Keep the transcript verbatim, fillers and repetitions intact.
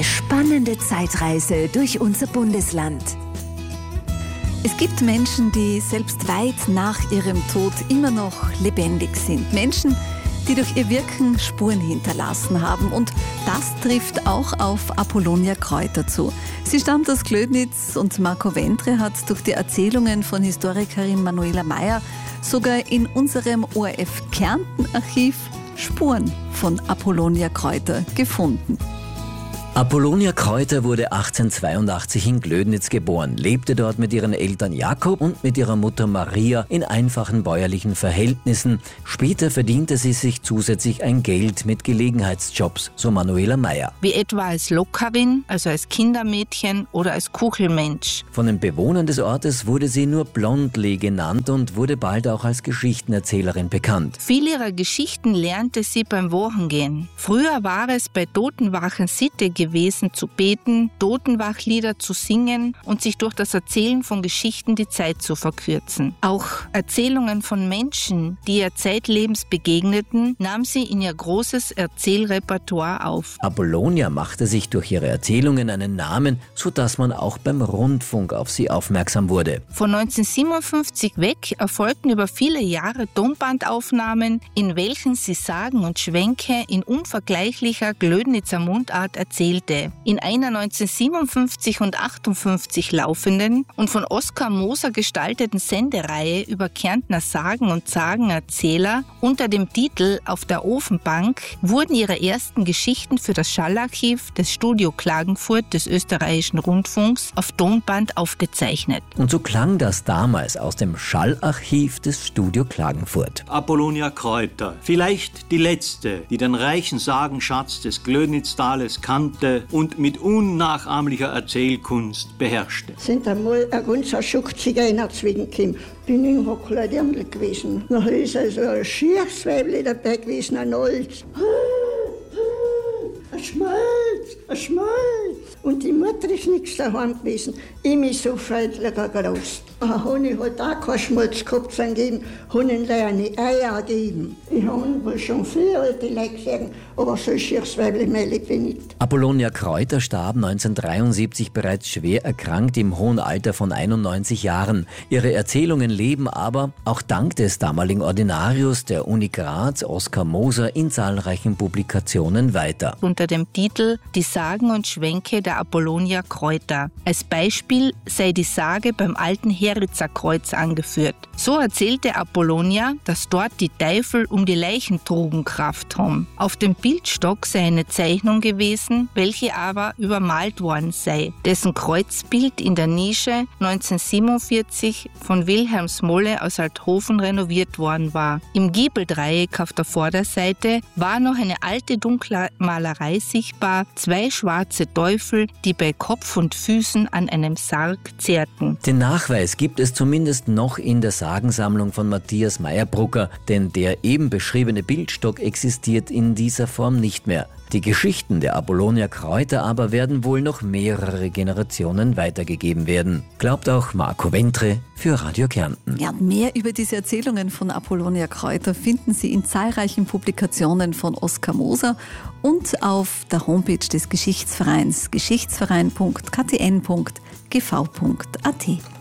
Eine spannende Zeitreise durch unser Bundesland. Es gibt Menschen, die selbst weit nach ihrem Tod immer noch lebendig sind. Menschen, die durch ihr Wirken Spuren hinterlassen haben. Und das trifft auch auf Apollonia Kreuter zu. Sie stammt aus Glödnitz und Marco Ventre hat durch die Erzählungen von Historikerin Manuela Meyer sogar in unserem O R F Kärnten-Archiv Spuren von Apollonia Kreuter gefunden. Apollonia Kreuter wurde achtzehnhundertzweiundachtzig in Glödnitz geboren, lebte dort mit ihren Eltern Jakob und mit ihrer Mutter Maria in einfachen bäuerlichen Verhältnissen. Später verdiente sie sich zusätzlich ein Geld mit Gelegenheitsjobs, so Manuela Meyer. Wie etwa als Lockerin, also als Kindermädchen oder als Kuchelmensch. Von den Bewohnern des Ortes wurde sie nur Blondle genannt und wurde bald auch als Geschichtenerzählerin bekannt. Viele ihrer Geschichten lernte sie beim Wochengehen. Früher war es bei Totenwachen Sitte gewesen zu beten, Totenwachlieder zu singen und sich durch das Erzählen von Geschichten die Zeit zu verkürzen. Auch Erzählungen von Menschen, die ihr zeitlebens begegneten, nahm sie in ihr großes Erzählrepertoire auf. Apollonia machte sich durch ihre Erzählungen einen Namen, sodass man auch beim Rundfunk auf sie aufmerksam wurde. Von neunzehnhundertsiebenundfünfzig weg erfolgten über viele Jahre Tonbandaufnahmen, in welchen sie Sagen und Schwänke in unvergleichlicher Glödnitzer Mundart erzählte. In einer neunzehnhundertsiebenundfünfzig und achtundfünfzig laufenden und von Oskar Moser gestalteten Sendereihe über Kärntner Sagen und Sagenerzähler unter dem Titel Auf der Ofenbank wurden ihre ersten Geschichten für das Schallarchiv des Studio Klagenfurt des österreichischen Rundfunks auf Tonband aufgezeichnet. Und so klang das damals aus dem Schallarchiv des Studio Klagenfurt. Apollonia Kreuter, vielleicht die letzte, die den reichen Sagenschatz des Glödnitztales kannte und mit unnachahmlicher Erzählkunst beherrschte. Sind einmal ein ganzer Schuck Zigeuner zwischengekommen. Bin in Hockler-Dirndl gewesen. Dann ist also ein Schiersweibli dabei gewesen, ein Holz. Ein Schmalz, ein Schmalz. Und die Mutter ist nichts daheim gewesen. Ich mich so freundlich groß. Ein Honig hat auch kein Schmalz gehabt zu geben, Honig eine Eier gegeben. Ich habe wohl schon viele alte Leute gesehen, aber so ein Schiersweibli meine ich nicht. Apollonia Kreuter starb neunzehnhundertdreiundsiebzig bereits schwer erkrankt im hohen Alter von einundneunzig Jahren. Ihre Erzählungen leben aber, auch dank des damaligen Ordinarius der Uni Graz, Oskar Moser, in zahlreichen Publikationen weiter. Unter dem Titel Die Sagen und Schwänke der Apollonia Kreuter. Als Beispiel sei die Sage beim alten Heritzer-Kreuz angeführt. So erzählte Apollonia, dass dort die Teufel um die Leichen trugen Kraft haben. Auf dem Bildstock sei eine Zeichnung gewesen, welche aber übermalt worden sei, dessen Kreuzbild in der Nische neunzehnhundertsiebenundvierzig von Wilhelm Smolle aus Althofen renoviert worden war. Im Giebeldreieck auf der Vorderseite war noch eine alte dunkle Malerei sichtbar, zwei schwarze Teufel, die bei Kopf und Füßen an einem Sarg zehrten. Den Nachweis gibt es zumindest noch in der Sagensammlung von Matthias Meyerbrucker, denn der eben beschriebene Bildstock existiert in dieser Form nicht mehr. Die Geschichten der Apollonia Kreuter aber werden wohl noch mehrere Generationen weitergegeben werden, glaubt auch Marco Ventre für Radio Kärnten. Ja, mehr über diese Erzählungen von Apollonia Kreuter finden Sie in zahlreichen Publikationen von Oskar Moser und auf der Homepage des Geschichtsvereins geschichtsverein punkt k t n punkt g v punkt a t.